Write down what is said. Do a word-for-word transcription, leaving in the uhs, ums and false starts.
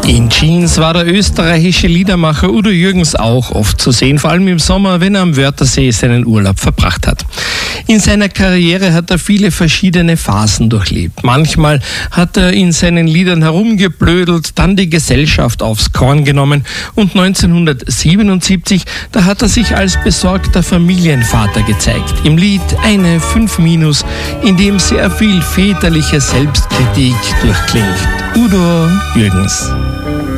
In Jeans war der österreichische Liedermacher Udo Jürgens auch oft zu sehen, vor allem im Sommer, wenn er am Wörthersee seinen Urlaub verbracht hat. In seiner Karriere hat er viele verschiedene Phasen durchlebt. Manchmal hat er in seinen Liedern herumgeblödelt, dann die Gesellschaft aufs Korn genommen und neunzehnhundertsiebenundsiebzig, da hat er sich als besorgter Familienvater gezeigt. Im Lied Eine fünf minus, in dem sehr viel väterliche Selbstkritik durchklingt. Udo Jürgens.